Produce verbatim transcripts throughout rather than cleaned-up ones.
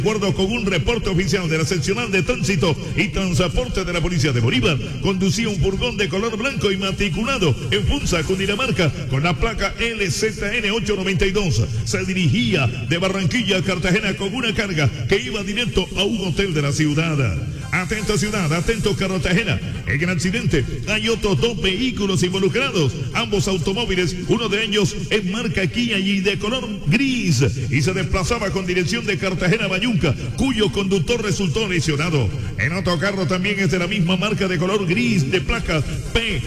De acuerdo con un reporte oficial de la seccional de tránsito y transporte de la policía de Bolívar, conducía un furgón de color blanco inmatriculado en Funza, Cundinamarca, con la placa L Z N ochocientos noventa y dos. Se dirigía de Barranquilla a Cartagena con una carga que iba directo a un hotel de la ciudad. Atento ciudad, atento Cartagena. En el accidente hay otros dos vehículos involucrados, ambos automóviles, uno de ellos en marca Kia y de color gris, y se desplazaba con dirección de Cartagena a Bayunca, cuyo conductor resultó lesionado. En otro carro también es de la misma marca de color gris, de placas P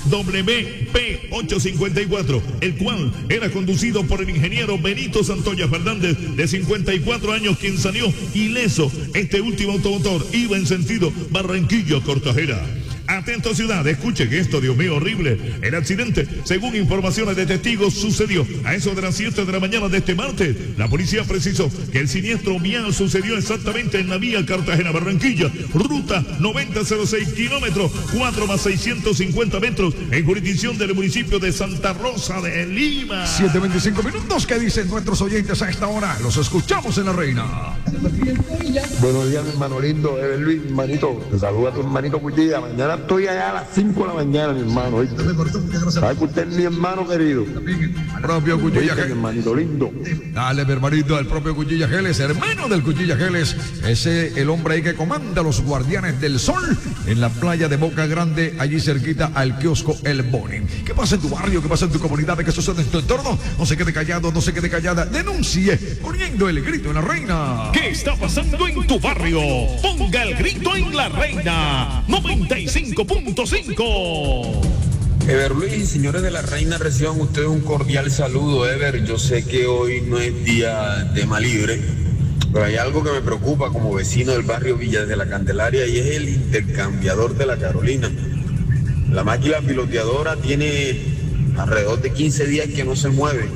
W P ochocientos cincuenta y cuatro, el cual era conducido por el ingeniero Benito Santoya Fernández, de cincuenta y cuatro años, quien salió ileso. Este último automotor iba en sentido Barranquilla-Cartagena. Atento ciudad, escuchen esto, Dios mío, horrible. El accidente, según informaciones de testigos, sucedió a eso de las siete de la mañana de este martes. La policía precisó que el siniestro vial sucedió exactamente en la vía Cartagena-Barranquilla, ruta noventa cero seis, kilómetros cuatro más seiscientos cincuenta metros, en jurisdicción del municipio de Santa Rosa de Lima. siete veinticinco minutos, ¿qué dicen nuestros oyentes a esta hora? Los escuchamos en La Reina. Buenos días, mi hermano lindo, Ever Luis, mi hermanito. Te saluda a tu hermanito Cuchilla. Mañana estoy allá a las cinco de la mañana, mi hermano. ¿Sabes que usted es mi hermano querido? El propio Cuchilla Geles. Mi hermanito lindo. Dale, mi hermanito, el propio Cuchilla Geles, hermano del Cuchilla Geles. Ese el hombre ahí que comanda los Guardianes del Sol en la playa de Boca Grande, allí cerquita al kiosco El Boni. ¿Qué pasa en tu barrio? ¿Qué pasa en tu comunidad? ¿Qué sucede en tu entorno? No se quede callado, no se quede callada. Denuncie poniendo el grito en La Reina. ¿Qué está pasando en tu barrio? Ponga el grito en La Reina noventa y cinco punto cinco. Ever Luis, señores de La Reina, reciban ustedes un cordial saludo. Ever, yo sé que hoy no es día de tema libre, pero hay algo que me preocupa como vecino del barrio Villas de la Candelaria, y es el intercambiador de la Carolina. La máquina piloteadora tiene alrededor de quince días que no se mueve.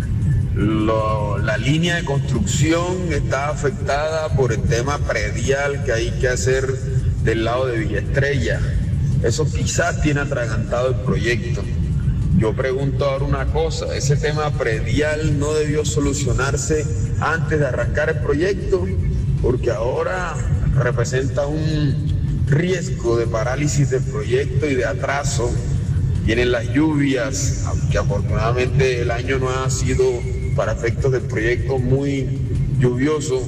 Lo, la línea de construcción está afectada por el tema predial que hay que hacer del lado de Villa Estrella. Eso quizás tiene atragantado el proyecto. Yo pregunto ahora una cosa, ¿ese tema predial no debió solucionarse antes de arrancar el proyecto? Porque ahora representa un riesgo de parálisis del proyecto y de atraso. Vienen las lluvias, aunque afortunadamente el año no ha sido para efectos del proyecto muy lluvioso,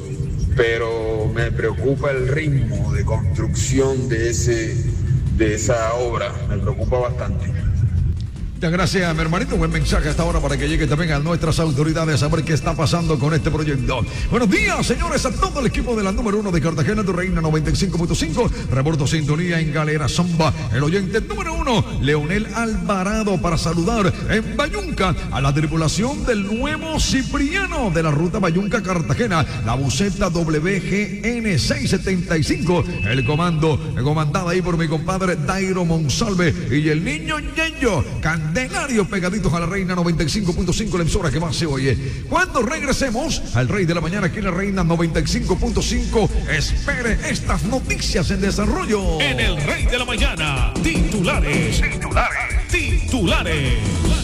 pero me preocupa el ritmo de construcción de, ese, de esa obra, me preocupa bastante. Muchas gracias, mi hermanito. Buen mensaje hasta ahora para que llegue también a nuestras autoridades a ver qué está pasando con este proyecto. Buenos días, señores, a todo el equipo de la número uno de Cartagena, tu Reina noventa y cinco punto cinco. Reporto sintonía en Galera Zomba. El oyente número uno, Leonel Alvarado, para saludar en Bayunca a la tripulación del nuevo Cipriano de la ruta Bayunca-Cartagena, la buseta W G N seiscientos setenta y cinco. El comando, comandada ahí por mi compadre Dairo Monsalve y el niño Yeyo Candelario, pegaditos a La Reina noventa y cinco punto cinco, la emisora que más se oye. Cuando regresemos al Rey de la Mañana aquí en La Reina noventa y cinco punto cinco, espere estas noticias en desarrollo. En el Rey de la Mañana, titulares, titulares, titulares.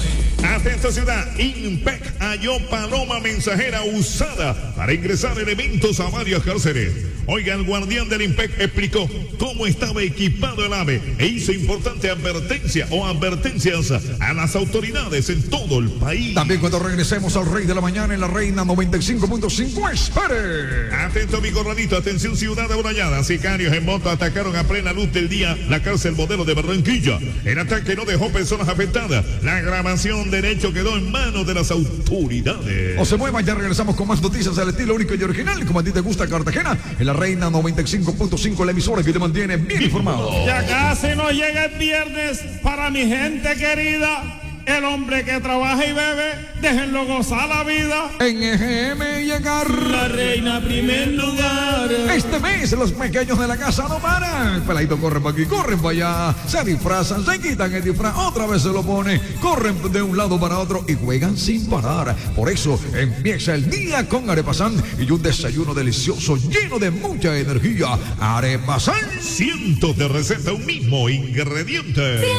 Atento ciudad, INPEC halló paloma mensajera usada para ingresar elementos a varias cárceles. Oiga, el guardián del INPEC explicó cómo estaba equipado el AVE e hizo importante advertencia o advertencias a las autoridades en todo el país. También cuando regresemos al Rey de la Mañana en La Reina noventa y cinco punto cinco, espere. Atento mi corralito, atención ciudad amurallada. Sicarios en moto atacaron a plena luz del día la cárcel modelo de Barranquilla. El ataque no dejó personas afectadas. La grabación del hecho quedó en manos de las autoridades. O se muevan, ya regresamos con más noticias al estilo único y original, como a ti te gusta Cartagena, en La Reina noventa y cinco punto cinco, la emisora que te mantiene bien informado. Ya casi nos llega el viernes para mi gente querida. El hombre que trabaja y bebe, déjenlo gozar la vida. En E G M llegar La Reina primer lugar. Este mes los pequeños de la casa no paran. El peladito corren para aquí, corren para allá, se disfrazan, se quitan el disfraz, otra vez se lo ponen, corren de un lado para otro y juegan sin parar. Por eso empieza el día con Arepasán y un desayuno delicioso lleno de mucha energía. Arepasán, cientos de recetas, un mismo ingrediente.